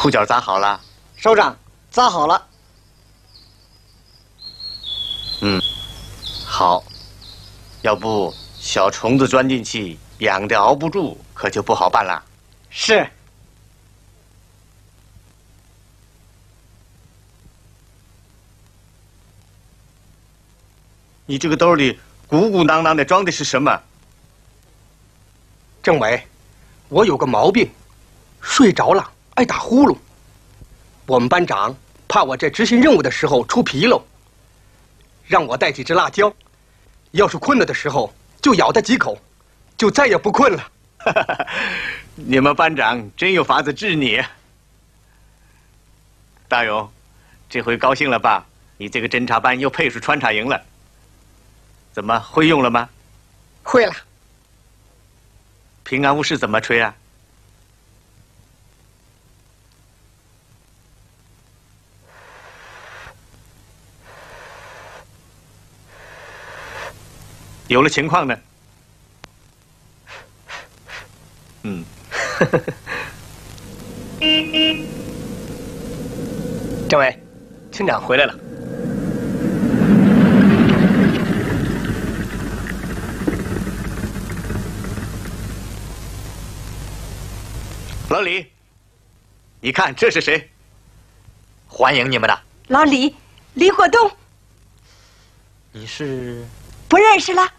裤脚扎好了？ 首长，扎好了。 好。要不小虫子钻进去，痒的熬不住，可就不好办了。 是。 你这个兜里鼓鼓囊囊的装的是什么？ 政委，我有个毛病，睡着了爱打呼噜。我们班长怕我在执行任务的时候出纰漏，让我带几只辣椒，要是困了的时候就咬它几口，就再也不困了。 你们班长真有法子治你。大勇，这回高兴了吧？你这个侦察班又配属穿插营了。怎么会用了吗？ 会了。 平安无事怎么吹啊？有了情况呢？ 政委，厅长回来了。 老李，你看这是谁？ 欢迎你们的。 老李，李火东。 你是？ 不认识了？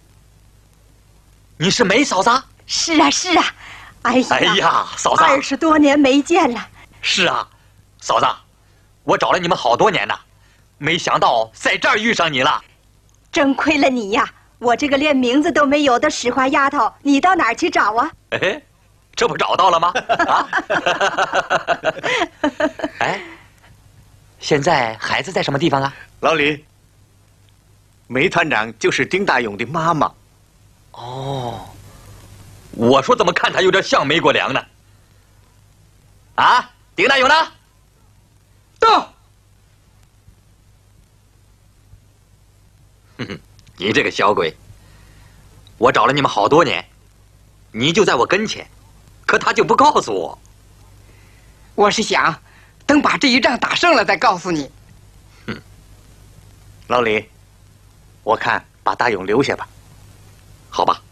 你是梅嫂子？ 是啊，是啊。哎呀， 嫂子 ，20多年没见了。 是啊，嫂子，我找了你们好多年呢，没想到在这儿遇上你了。 真亏了你呀！我这个连名字都没有的使唤丫头，你到哪儿去找啊？ 哎，这不找到了吗？啊！哎，现在孩子在什么地方啊？ 老李，梅团长就是丁大勇的妈妈。 哦，我说怎么看他有点像梅国良呢？啊，丁大勇呢？ 到。 哼哼，你这个小鬼，我找了你们好多年，你就在我跟前，可他就不告诉我。 我是想等把这一仗打胜了再告诉你。 老李，我看把大勇留下吧。 好吧。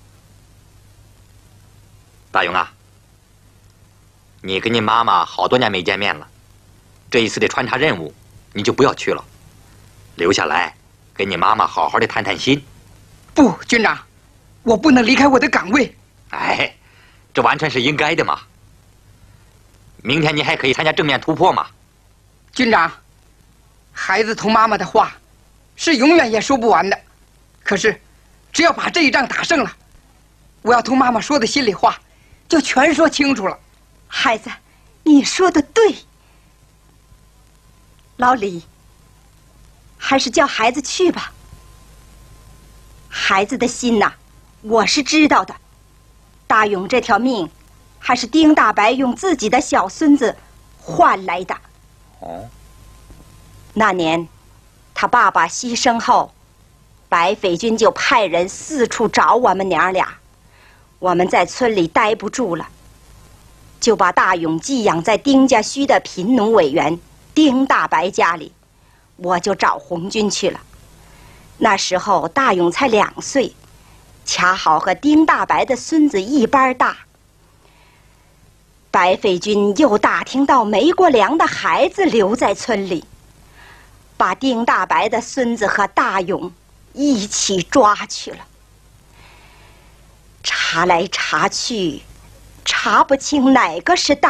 大勇啊，你跟你妈妈好多年没见面了，这一次的穿插任务你就不要去了，留下来跟你妈妈好好的谈谈心。 不，军长，我不能离开我的岗位。 哎，这完全是应该的嘛。明天你还可以参加正面突破嘛。 军长，孩子同妈妈的话是永远也说不完的，可是只要把这一仗打胜了，我要同妈妈说的心里话就全说清楚了。 孩子，你说的对。老李，还是叫孩子去吧。孩子的心呐，我是知道的。大勇这条命，还是丁大白用自己的小孙子换来的。 哦。 那年，他爸爸牺牲后，白匪军就派人四处找我们娘俩。我们在村里待不住了，就把大勇寄养在丁家圩的贫农委员丁大白家里，我就找红军去了。那时候大勇才2岁，恰好和丁大白的孙子一般大。白匪军又打听到梅国良的孩子留在村里，把丁大白的孙子和大勇一起抓去了。查来查去，查不清哪个是大